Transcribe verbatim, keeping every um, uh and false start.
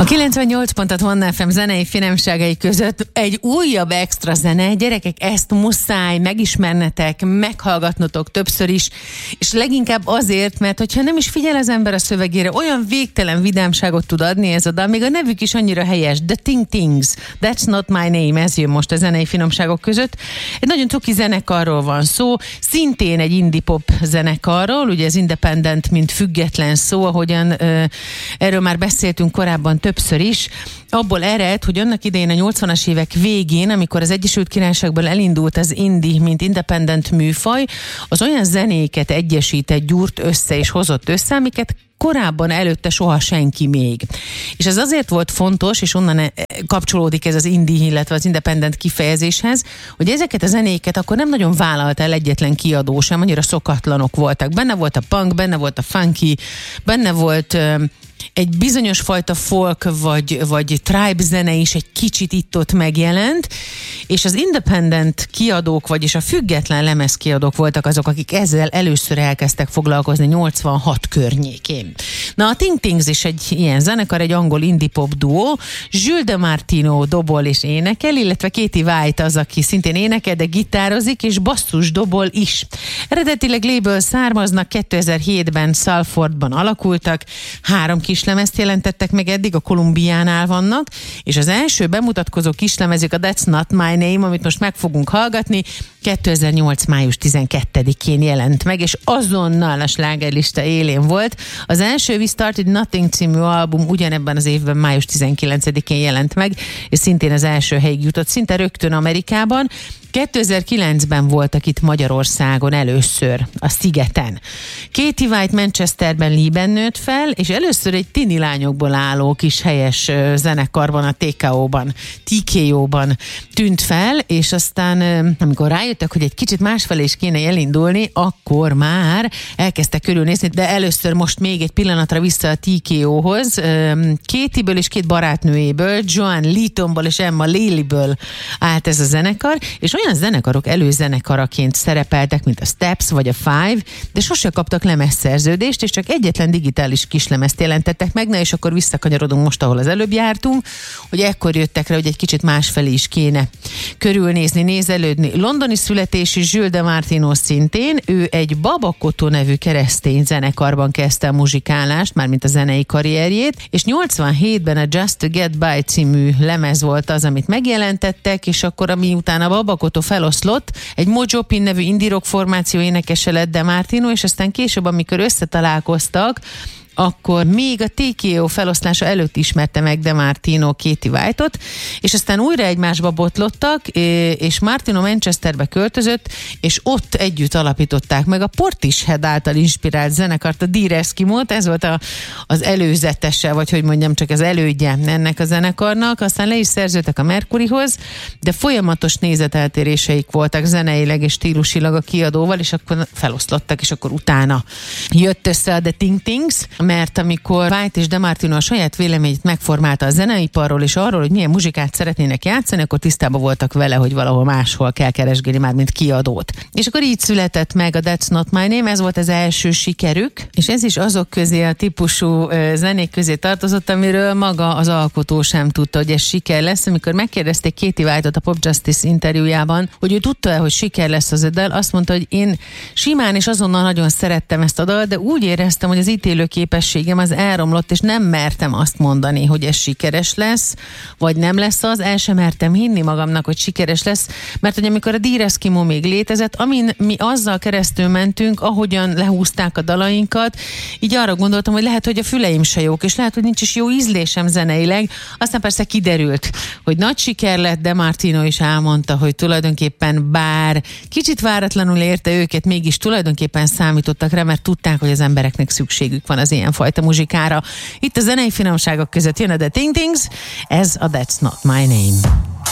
A kilencvennyolc pont hat Manna ef em zenei finomságai között egy újabb extra zene. Gyerekek, ezt muszáj megismernetek, meghallgatnotok többször is, és leginkább azért, mert hogyha nem is figyel az ember a szövegére, olyan végtelen vidámságot tud adni ez a dal, még a nevük is annyira helyes. The Ting Tings, That's Not My Name, ez jön most a zenei finomságok között. Egy nagyon cuki zenekarról van szó, szintén egy indie pop zenekarról, ugye ez independent, mint független szó, ahogyan ö, erről már beszéltünk korábban többször is. Abból ered, hogy annak idején a nyolcvanas évek végén, amikor az Egyesült Királyságból elindult az indie, mint independent műfaj, az olyan zenéket egyesített, gyúrt össze és hozott össze, amiket korábban előtte soha senki még. És ez azért volt fontos, és onnan kapcsolódik ez az indie, illetve az independent kifejezéshez, hogy ezeket a zenéket akkor nem nagyon vállalt el egyetlen kiadó sem, annyira szokatlanok voltak. Benne volt a punk, benne volt a funky, benne volt egy bizonyos fajta folk vagy, vagy tribe zene is egy kicsit itt-ott megjelent, és az independent kiadók, vagyis a független lemezkiadók voltak azok, akik ezzel először elkezdtek foglalkozni nyolcvanhat környékén. Na, a Ting Tings is egy ilyen zenekar, egy angol indie pop duó. Jules DeMartino dobol és énekel, illetve Katie White az, aki szintén énekel, de gitározik, és basszus dobol is. Eredetileg label származnak, kétezer-hétben Salfordban alakultak, három kislemezt jelentettek meg eddig, a Kolumbiánál vannak, és az első bemutatkozó kislemezük a That's Not My Name, amit most meg fogunk hallgatni, kétezer-nyolc május tizenkettedikén jelent meg, és azonnal a slágerlista élén volt. Az első We Started Nothing című album ugyanebben az évben május tizenkilencedikén jelent meg, és szintén az első helyig jutott, szinte rögtön Amerikában. kétezer-kilencben voltak itt Magyarországon először, a Szigeten. Katie White Manchesterben, Leeben nőtt fel, és először egy tini lányokból álló kis helyes zenekarban, a té ká ó-ban, té ká ó-ban tűnt fel, és aztán amikor rájöttek, hogy egy kicsit másfelé is kéne elindulni, akkor már elkezdtek körülnézni, de először most még egy pillanatra vissza a té ká ó-hoz. Katie-ből és két barátnőjéből, Joan Leetonból és Emma Lely-ből állt ez a zenekar, és olyan zenekarok előzenekaraként szerepeltek, mint a Steps vagy a Five, de sose kaptak lemezszerződést, és csak egyetlen digitális kislemezt jelentettek meg, na és akkor visszakanyarodunk most, ahol az előbb jártunk, hogy ekkor jöttek rá, hogy egy kicsit másfelé is kéne körülnézni, nézelődni. Londoni születésű Jules DeMartino szintén, ő egy Baba Koto nevű keresztény zenekarban kezdte a muzsikálást, mármint a zenei karrierjét, és nyolcvanhétben a Just to Get By című lemez volt az, amit megjelentettek, és akkor ami utána Baba Koto feloszlott, egy Mojo Pin nevű indie rock formáció énekese lett DeMartino, és aztán később, amikor összetalálkoztak, akkor még a té ká ó feloszlása előtt ismerte meg DeMartino Katie White-ot, és aztán újra egymásba botlottak, és Martino Manchesterbe költözött, és ott együtt alapították meg a Portishead által inspirált zenekart, a Dear Eskimót, ez volt a, az előzetese, vagy hogy mondjam, csak az elődje ennek a zenekarnak, aztán le is szerződtek a Mercuryhoz, de folyamatos nézeteltéréseik voltak zeneileg és stílusilag a kiadóval, és akkor feloszlottak, és akkor utána jött össze a The Ting Tings, mert amikor White és DeMartino a saját véleményét megformálta a zeneiparról és arról, hogy milyen muzsikát szeretnének játszani, akkor tisztában voltak vele, hogy valahol máshol kell keresgélni már, mint kiadót. És akkor így született meg a That's Not My Name, ez volt az első sikerük, és ez is azok közé, a típusú zenék közé tartozott, amiről maga az alkotó sem tudta, hogy ez siker lesz. Amikor megkérdezték Katie White-ot a Pop Justice interjújában, hogy ő tudta-e, hogy siker lesz az a dal, azt mondta, hogy én simán és azonnal nagyon szerettem ezt a dal, de úgy éreztem, hogy az ítélőkép képességem az elromlott, és nem mertem azt mondani, hogy ez sikeres lesz, vagy nem lesz az, el sem mertem hinni magamnak, hogy sikeres lesz, mert hogy amikor a Dear Eskimo még létezett, amin mi azzal keresztül mentünk, ahogyan lehúzták a dalainkat, így arra gondoltam, hogy lehet, hogy a füleim se jók, és lehet, hogy nincs is jó ízlésem zeneileg, aztán persze kiderült, hogy nagy siker lett, DeMartino is elmondta, hogy tulajdonképpen bár kicsit váratlanul érte őket, mégis tulajdonképpen számítottak rá, mert tudták, hogy az embereknek szükségük van az ilyenfajta muzsikára. Itt a zenei finomságok között jön a The Ting Tings, ez a That's Not My Name.